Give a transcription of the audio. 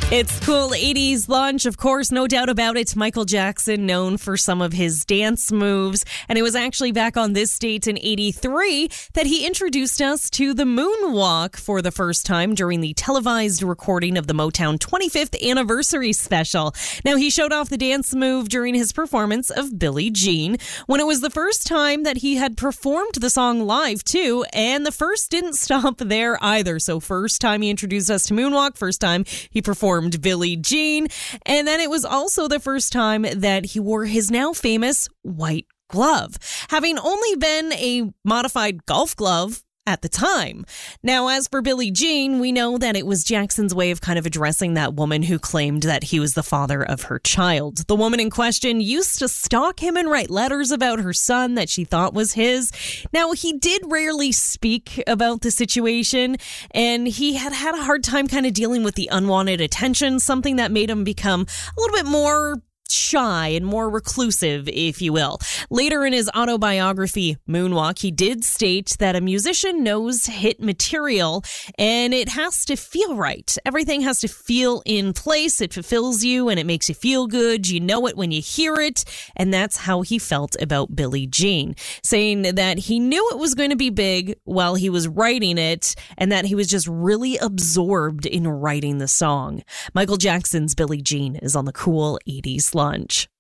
It's cool 80s lunch, of course, no doubt about it. Michael Jackson, known for some of his dance moves. And it was actually back on this date in 83 that he introduced us to the moonwalk for the first time during the televised recording of the Motown 25th anniversary special. Now, he showed off the dance move during his performance of Billie Jean, when it was the first time that he had performed the song live, too. And the first didn't stop there either. So first time he introduced us to moonwalk, first time he performed Billie Jean, and then it was also the first time that he wore his now famous white glove, having only been a modified golf glove at the time. Now, as for Billie Jean, we know that it was Jackson's way of kind of addressing that woman who claimed that he was the father of her child. The woman in question used to stalk him and write letters about her son that she thought was his. Now, he did rarely speak about the situation, and he had a hard time kind of dealing with the unwanted attention, something that made him become a little bit more shy and more reclusive, if you will. Later in his autobiography, Moonwalk, he did state that a musician knows hit material and it has to feel right. Everything has to feel in place. It fulfills you and it makes you feel good. You know it when you hear it. And that's how he felt about Billie Jean, saying that he knew it was going to be big while he was writing it and that he was just really absorbed in writing the song. Michael Jackson's Billie Jean is on the Cool 80s Lunch.